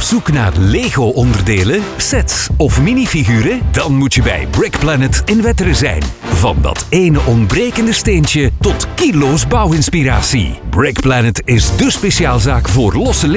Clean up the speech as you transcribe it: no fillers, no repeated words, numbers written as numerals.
zoek naar Lego-onderdelen, sets of minifiguren? Dan moet je bij Brick Planet in Wetteren zijn. Van dat ene ontbrekende steentje tot kilo's bouwinspiratie. Brick Planet is dé speciaalzaak voor losse